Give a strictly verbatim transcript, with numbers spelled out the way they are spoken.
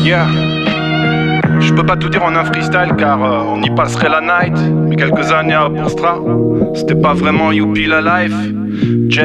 Yeah. Je peux pas tout dire en un freestyle car euh, on y passerait la night. Mais quelques années à Bourstra, c'était pas vraiment youpi la life.